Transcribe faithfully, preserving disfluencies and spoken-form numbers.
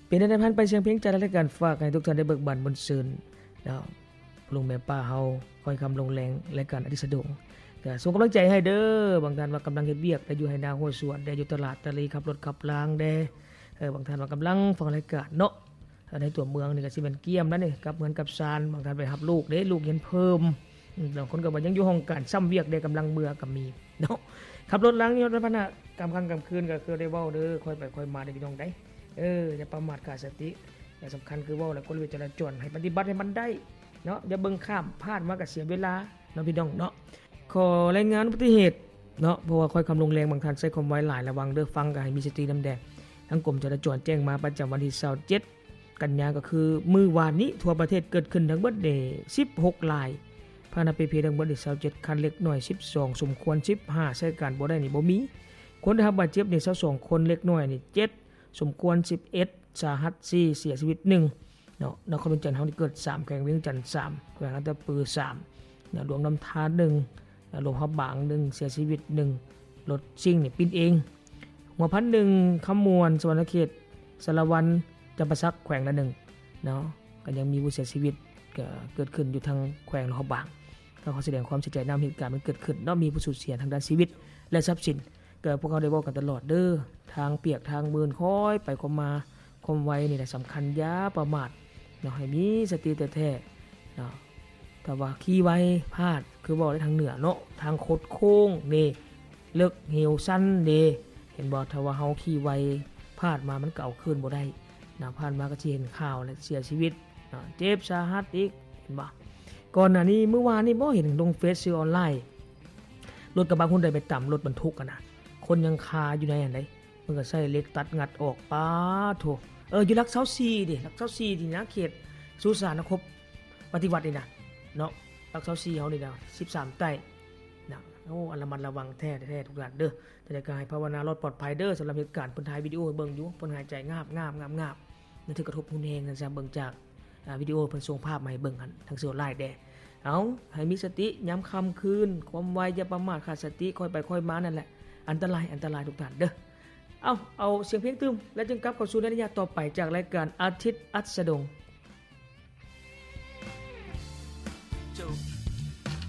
เป็นในพันไปเสียงเพลงจัดรายการฝากให้ทุกท่านได้เบิกบานบนซื่นเนาะลุงแม่ป้าเฮาคอยคำลงแรงรายการอดิสดงก็ส่งกำลังใจให้เด้อบางท่านว่ากำลังเฮ็ดเวียกได้อยู่ให้นาหัวสวนได้อยู่ตลาดตะลีขับรถขับรางได้เออบางท่านว่ากำลังฟังรายการเนาะในตัวเมืองนี่ก็สิเป็นเกียมแล้วนี่กับเหมือนกับซานบางท่านไปรับลูกเด้ลูกเรียนเพิ่มบางคนก็ว่ายังอยู่ห้องการซ้ำเวียกได้กำลังเบื่อก็มีเนาะขับรถล้างยนต์พนะกลางค่ำกลางคืนก็คือได้เว้าเด้อค่อยไปค่อยมาได้พี่น้องได้เอออย่าประมาทขาดสติและสำคัญคือเว้าแล้วกฎจราจรให้ปฏิบัติให้มันได้เนาะอย่าเบิ่งข้ามพลาดมาก็เสียเวลาเนาะพี่น้องเนาะขอรายงานอุบัติเหตุเนาะเพราะว่าค่อยคำลงแรงบางท่านใช้ความไวหลายระวังเด้อฟังก็ให้มีสตินำแดงทางกรมจราจรแจ้งมาประจำวันที่ยี่สิบเจ็ดกันยายนก็คือมื้อวานนี้ทั่วประเทศเกิดขึ้นทั้งเบิดได้สิบหกรายภายในปีทั้งเบิดได้ยี่สิบเจ็ดคันเล็กน้อยสิบสองสมควรสิบห้าใช้การบ่ได้นี่บ่มีคนได้รับบาดเจ็บนี่ยี่สิบสองคนเล็กน้อยนี่เจ็ดสมควรสิบเอ็ดสาหัสสี่เสียชีวิตหนึ่งเนาะนครเวียงจันทน์เฮานี่เกิดสามแขวงเวียงจันทน์สามแขวงอัตตปือสามเนาะรวมน้ำทาหนึ่งรวมฮับบางหนึ่งเสียชีวิตหนึ่งรถซิ่งนี่ปิ้นเองหัวพันหนึ่งคำมวลสวรรณเขตสารวันจำปาสักแขวงละหนึ่งเนาะก็ยังมีผู้เสียชีวิตเกิดขึ้นอยู่ทางแขวงฮับบางก็ขอแสดงความเสียใจนำเหตุการณ์มันเกิดขึ้นเนาะมีผู้สูญเสียทางด้านชีวิตและทรัพย์สินเกิดพวกเขาได้บอกกันตลอดเด้อทางเปียกทางมืนค่อยไปค่อยมาความไวนี่แหละสำคัญอย่าประมาทเนาะให้มีสติแท้ๆเนาะแต่ว่าขี่ไวพลาดคือบอกได้ทางเหนือเนาะทางโคดโค้งนี่เลิกเหี่ยวสั้นเด้เห็นบ่ถ้าว่าเฮาขี่ไวพลาดมามันเก่าขึ้นบ่ได้นะพลาดมาก็สิเห็นข่าวและเสียชีวิตเนาะเจ็บสาหัสอีกเห็นบ่ก่อนหน้านี้เมื่อวานนี้บ่เห็นลงเฟซซื้อออนไลน์รถกระบะคนใดไปต่ำรถบรรทุกกันน่ะคนยังคาอยู่ในอันใดมันก็ใช้เหล็กตัดงัดออกป้าโถเอออยู่รักเซาซีดิรักเซาซีดินะเขตสุสานครบปฏิวัตินี่นะเนาะรักเซาซีเฮานี่นะสิบสามใต้นะโอ้อันระมัดระวังแท้แท้ทุกอย่างเด้อแต่จะกายภาวนารอดปลอดภัยเด้อสำหรับเหตุการณ์เพิ่นถ่ายวิดีโอเบิ่งอยู่เพิ่นหายใจงาบงาบงาบงาบนั่นถือกระทบหุ่นแฮงนั่นซะเบิ่งจากอ่าวิดีโอเพิ่นส่งภาพมาให้เบิ่งหั่นทางโซไลน์แดเอาให้มีสติยามค่ำคืนความไวอย่าประมาทขาดสติค่อยไปค่อยมานั่นแหละอันตรายอันตรายทุกท่านเด้อเอาเอาเสียงเพลงตึมแล้วจึงกลับเข้าสู่ในระยะต่อไปจากรายการอาทิตย์อัสดง